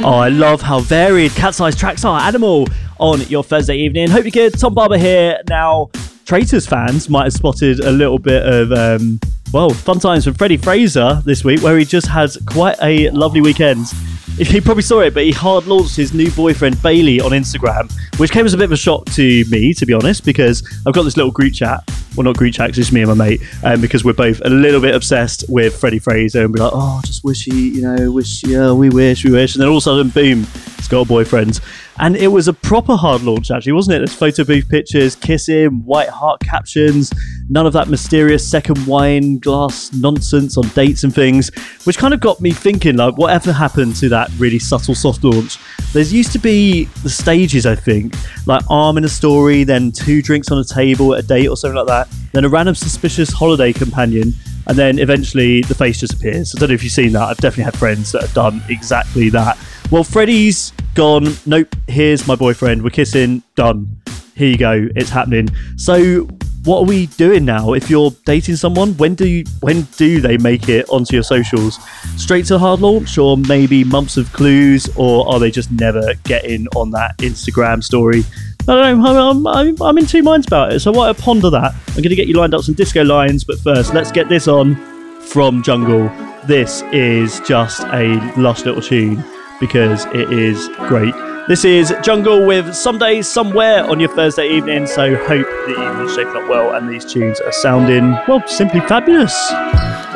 Oh, I love how varied Cat's Eyes tracks are. Animal on your Thursday evening. Hope you're good. Tom Barber here. Now, Traitors fans might have spotted a little bit of, fun times with Freddie Fraser this week, where he just had quite a lovely weekend. He probably saw it, but he hard launched his new boyfriend Bailey on Instagram, which came as a bit of a shock to me, to be honest, because I've got this little group chat. Well, not group chat, it's just me and my mate, because we're both a little bit obsessed with Freddie Fraser, and we're like, oh, just wish we wish. And then all of a sudden, boom, he's got a boyfriend. And it was a proper hard launch, actually, wasn't it? There's photo booth pictures, kissing, white heart captions, none of that mysterious second wine glass nonsense on dates and things, which kind of got me thinking, like, whatever happened to that really subtle soft launch? There's used to be the stages, I think, like arm in a story, then 2 drinks on a table at a date or something like that, then a random suspicious holiday companion, and then eventually the face just appears. I don't know if you've seen that. I've definitely had friends that have done exactly that. Well, Freddie's gone. Nope, here's my boyfriend. We're kissing. Done. Here you go. It's happening. So what are we doing now? If you're dating someone, when do they make it onto your socials? Straight to hard launch, or maybe months of clues, or are they just never getting on that Instagram story? I don't know. I'm in two minds about it. So while I ponder that, I'm going to get you lined up some disco lines. But first, let's get this on from Jungle. This is just a lush little tune because it is great. This is Jungle with Someday Somewhere on your Thursday evening. So hope the evening's shaping up well and these tunes are sounding, well, simply fabulous.